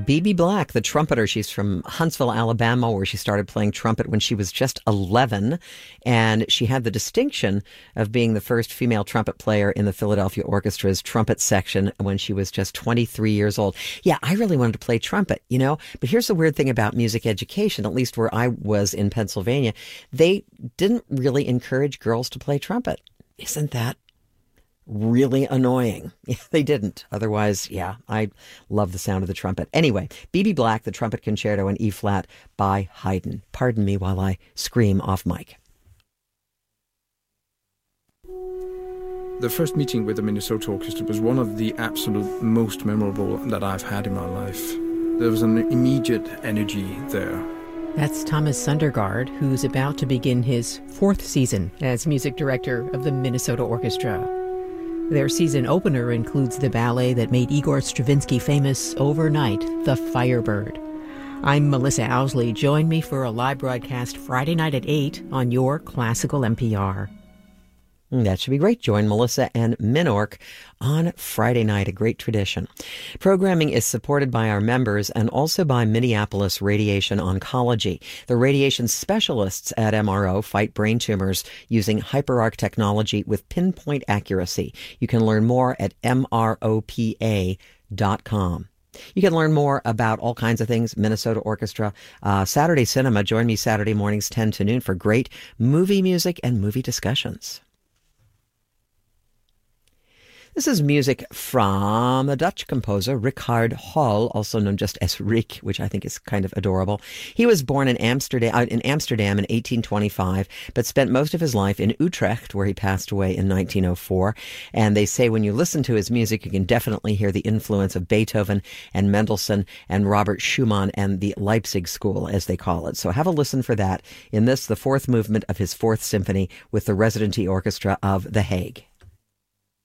B.B. Black, the trumpeter. She's from Huntsville, Alabama, where she started playing trumpet when she was just 11. And she had the distinction of being the first female trumpet player in the Philadelphia Orchestra's trumpet section when she was just 23 years old. Yeah, I really wanted to play trumpet, you know. But here's the weird thing about music education, at least where I was in Pennsylvania. They didn't really encourage girls to play trumpet. Isn't that really annoying? They didn't. Otherwise, yeah, I love the sound of the trumpet. Anyway, B.B. Black, the Trumpet Concerto in E-flat by Haydn. Pardon me while I scream off mic. The first meeting with the Minnesota Orchestra was one of the absolute most memorable that I've had in my life. There was an immediate energy there. That's Thomas Sundergaard, who's about to begin his 4th season as music director of the Minnesota Orchestra. Their season opener includes the ballet that made Igor Stravinsky famous overnight, The Firebird. I'm Melissa Owsley. Join me for a live broadcast Friday night at 8 on your Classical NPR. That should be great. Join Melissa and Minork on Friday night, a great tradition. Programming is supported by our members and also by Minneapolis Radiation Oncology. The radiation specialists at MRO fight brain tumors using hyperarc technology with pinpoint accuracy. You can learn more at MROPA.com. You can learn more about all kinds of things, Minnesota Orchestra. Saturday Cinema, join me Saturday mornings 10 to noon for great movie music and movie discussions. This is music from the Dutch composer Richard Hall, also known just as Rick, which I think is kind of adorable. He was born in Amsterdam in 1825, but spent most of his life in Utrecht, where he passed away in 1904. And they say when you listen to his music, you can definitely hear the influence of Beethoven and Mendelssohn and Robert Schumann and the Leipzig School, as they call it. So have a listen for that in this, the 4th movement of his 4th symphony with the Residency Orchestra of The Hague.